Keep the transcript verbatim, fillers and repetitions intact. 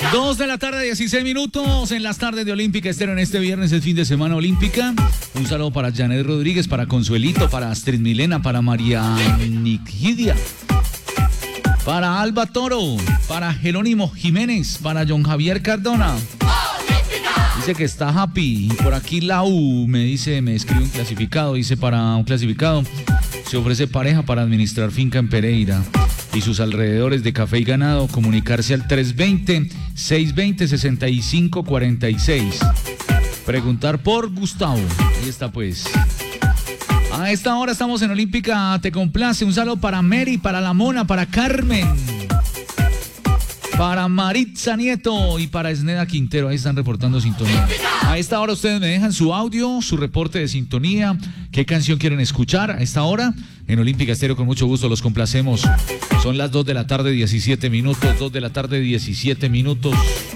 Dos de la tarde, dieciséis minutos en las tardes de Olímpica Estéreo en este viernes, el fin de semana olímpica. Un saludo para Janet Rodríguez, para Consuelito, para Astrid Milena, para María Niquidia, para Alba Toro, para Jerónimo Jiménez, para John Javier Cardona. Dice que está happy. Y por aquí Lau me dice, me escribe un clasificado, dice para un clasificado. Se ofrece pareja para administrar finca en Pereira y sus alrededores de café y ganado. Comunicarse al tres veinte, seiscientos veinte, sesenta y cinco cuarenta y seis. Preguntar por Gustavo. Ahí está pues. A esta hora estamos en Olímpica Te Complace. Un saludo para Mary, para La Mona, para Carmen, para Maritza Nieto y para Esneda Quintero. Ahí están reportando sintonía. A esta hora ustedes me dejan su audio, su reporte de sintonía, qué canción quieren escuchar. A esta hora en Olímpica Estéreo con mucho gusto los complacemos. Son las dos de la tarde, diecisiete minutos, dos de la tarde, diecisiete minutos.